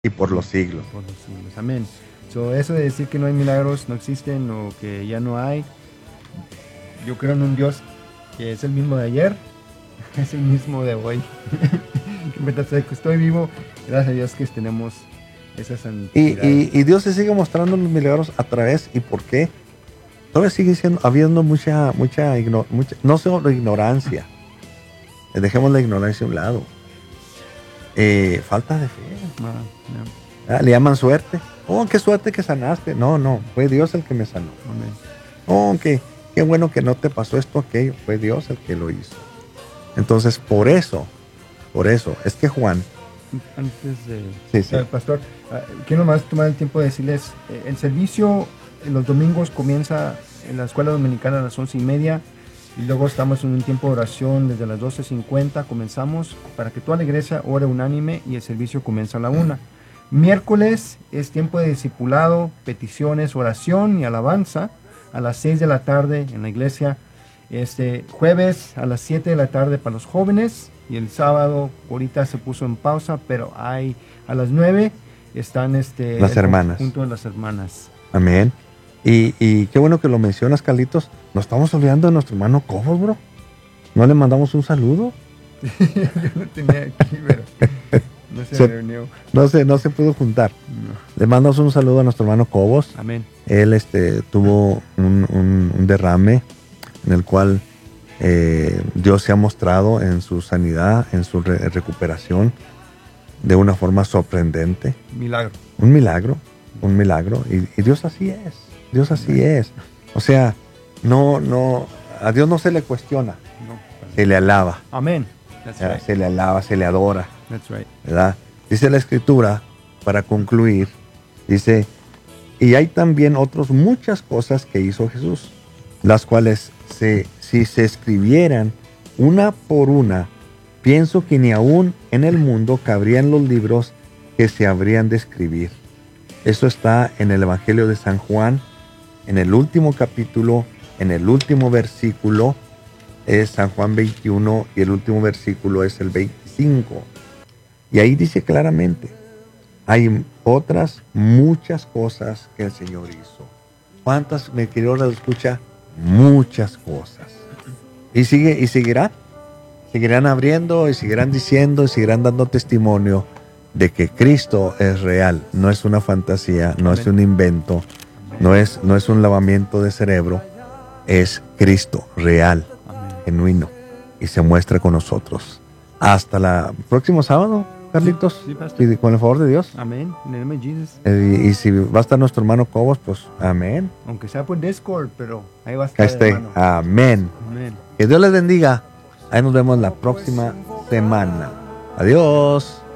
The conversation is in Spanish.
y por los siglos. Por los siglos. Amén. So, eso de decir que no hay milagros, no existen o que ya no hay, yo creo en un Dios que es el mismo de ayer, es el mismo de hoy. Mientras que estoy vivo, gracias a Dios que tenemos esa santidad. Y Dios se sigue mostrando los milagros a través, ¿y por qué? Todavía sigue habiendo mucha no solo ignorancia, dejemos la ignorancia a un lado, falta de fe. No. Le llaman suerte. Oh, qué suerte que sanaste. No, fue Dios el que me sanó. Amén. Oh, qué bueno que no te pasó esto, aquello. Fue Dios el que lo hizo. Entonces, por eso, es que Juan... Antes de... Sí. Pastor, quiero nomás tomar el tiempo de decirles, el servicio en los domingos comienza en la escuela dominicana a las 11:30 y luego estamos en un tiempo de oración desde las 12:50, comenzamos para que toda la iglesia ore unánime y el servicio comienza a la 1. Miércoles es tiempo de discipulado, peticiones, oración y alabanza a las 6 de la tarde en la iglesia. Jueves a las 7 de la tarde para los jóvenes y el sábado ahorita se puso en pausa, pero hay a las 9 están las hermanas. Junto a las hermanas. Amén. Y qué bueno que lo mencionas, Carlitos. Nos estamos olvidando de nuestro hermano Cobos, bro. ¿No le mandamos un saludo? Yo no tenía aquí, pero no se reunió. No se pudo juntar. No. Le mandamos un saludo a nuestro hermano Cobos. Amén. Él tuvo un derrame en el cual Dios se ha mostrado en su sanidad, en su recuperación de una forma sorprendente. Milagro. Un milagro. Y Dios así es. Dios así es. O sea, a Dios no se le cuestiona. No. Se le alaba. Amén. That's right. Se le alaba, se le adora. That's right. ¿Verdad? Dice la Escritura, para concluir, dice, y hay también muchas cosas que hizo Jesús, las cuales si se escribieran una por una, pienso que ni aún en el mundo cabrían los libros que se habrían de escribir. Eso está en el Evangelio de San Juan, en el último capítulo, en el último versículo, es San Juan 21 y el último versículo es el 25. Y ahí dice claramente, hay otras muchas cosas que el Señor hizo. ¿Cuántas, mi querido radio escucha? Muchas cosas. Y seguirán abriendo y seguirán diciendo y seguirán dando testimonio de que Cristo es real, no es una fantasía, no es un invento, no es un lavamiento de cerebro, es Cristo real, genuino, y se muestra con nosotros. Hasta el próximo sábado, Carlitos, Sí, con el favor de Dios. Amén. En el nombre de Jesus. Y si va a estar nuestro hermano Cobos, pues amén. Aunque sea por Discord, pero ahí va a estar. Amén. Amén. Que Dios les bendiga. Ahí nos vemos la próxima semana. Adiós.